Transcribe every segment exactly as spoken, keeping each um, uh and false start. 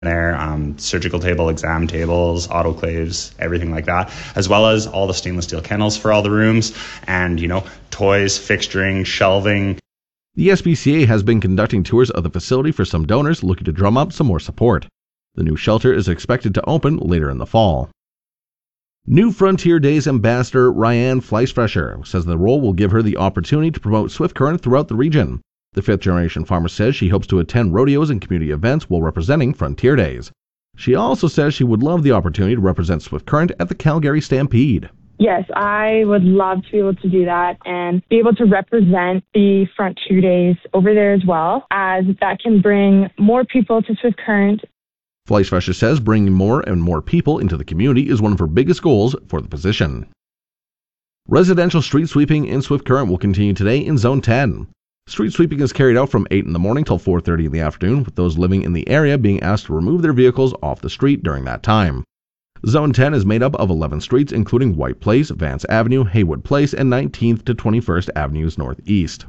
there, um, surgical table, exam tables, autoclaves, everything like that, as well as all the stainless steel kennels for all the rooms and, you know, toys, fixturing, shelving. The S P C A has been conducting tours of the facility for some donors looking to drum up some more support. The new shelter is expected to open later in the fall. New Frontier Days ambassador Ryan Fleischfresher says the role will give her the opportunity to promote Swift Current throughout the region. The fifth-generation farmer says she hopes to attend rodeos and community events while representing Frontier Days. She also says she would love the opportunity to represent Swift Current at the Calgary Stampede. Yes, I would love to be able to do that and be able to represent the Frontier Days over there as well, as that can bring more people to Swift Current. Fleischfresher says bringing more and more people into the community is one of her biggest goals for the position. Residential street sweeping in Swift Current will continue today in Zone ten. Street sweeping is carried out from eight in the morning till four thirty in the afternoon, with those living in the area being asked to remove their vehicles off the street during that time. Zone ten is made up of eleven streets, including White Place, Vance Avenue, Haywood Place, and nineteenth to twenty-first Avenues Northeast.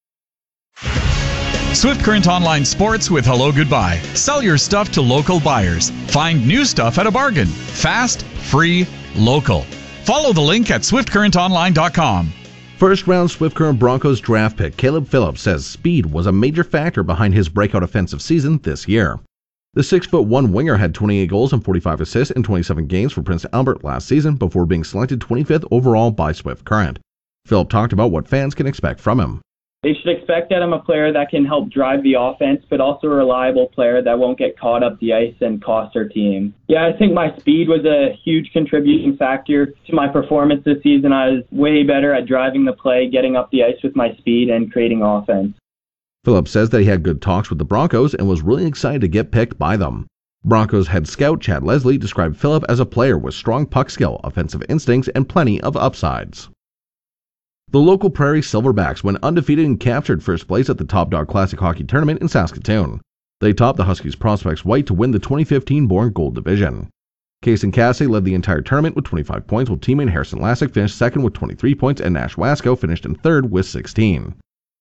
Swift Current Online Sports with Hello Goodbye. Sell your stuff to local buyers. Find new stuff at a bargain. Fast, free, local. Follow the link at swift current online dot com. First round Swift Current Broncos draft pick Caleb Phillips says speed was a major factor behind his breakout offensive season this year. The six foot one winger had twenty-eight goals and forty-five assists in twenty-seven games for Prince Albert last season before being selected twenty-fifth overall by Swift Current. Phillips talked about what fans can expect from him. They should expect that I'm a player that can help drive the offense, but also a reliable player that won't get caught up the ice and cost our team. Yeah, I think my speed was a huge contributing factor to my performance this season. I was way better at driving the play, getting up the ice with my speed, and creating offense. Phillips says that he had good talks with the Broncos and was really excited to get picked by them. Broncos head scout Chad Leslie described Phillips as a player with strong puck skill, offensive instincts, and plenty of upsides. The local Prairie Silverbacks went undefeated and captured first place at the Top Dog Classic Hockey Tournament in Saskatoon. They topped the Huskies Prospects White to win the twenty fifteen Born Gold Division. Kason Cassidy led the entire tournament with twenty-five points, while teammate Harrison Lassick finished second with twenty-three points, and Nash Wasco finished in third with sixteen.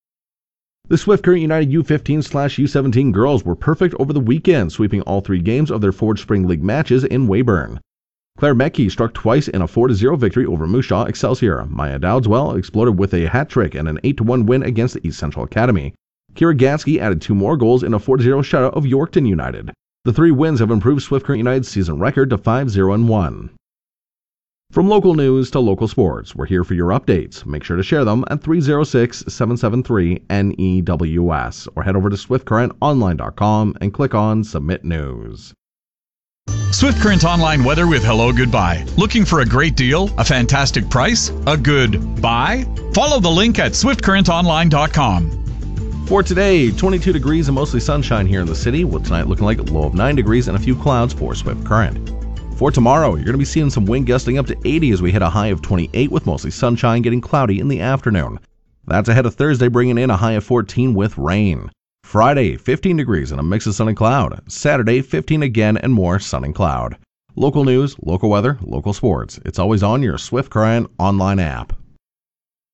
The Swift Current United U fifteen slash U seventeen girls were perfect over the weekend, sweeping all three games of their Forge Spring League matches in Weyburn. Claire Mecke struck twice in a four to zero victory over Moose Jaw Excelsior. Maya Dowdswell exploded with a hat trick and an eight to one win against the East Central Academy. Kira Gatsky added two more goals in a four to zero shutout of Yorkton United. The three wins have improved Swift Current United's season record to five zero one. From local news to local sports, we're here for your updates. Make sure to share them at three oh six, seven seven three, N E W S or head over to swift current online dot com and click on Submit News. Swift Current Online weather with Hello Goodbye. Looking for a great deal? A fantastic price? A good buy? Follow the link at swift current online dot com. For today, twenty-two degrees and mostly sunshine here in the city, with tonight looking like a low of nine degrees and a few clouds for Swift Current. For tomorrow, you're going to be seeing some wind gusting up to eighty as we hit a high of twenty-eight with mostly sunshine, getting cloudy in the afternoon. That's ahead of Thursday, bringing in a high of fourteen with rain. Friday, fifteen degrees and a mix of sun and cloud. Saturday, fifteen again and more sun and cloud. Local news, local weather, local sports. It's always on your Swift Current online app.